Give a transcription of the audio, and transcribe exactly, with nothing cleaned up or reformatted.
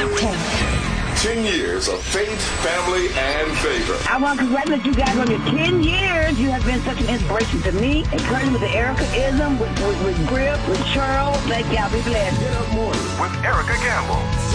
Ten years of faith, family, and favor. I want to congratulate you guys on your ten years. You have been such an inspiration to me. Encouraging with the Erica-ism, with, with, with Grip, with Cheryl. Thank y'all. Be blessed. Get up morning with Erica Campbell.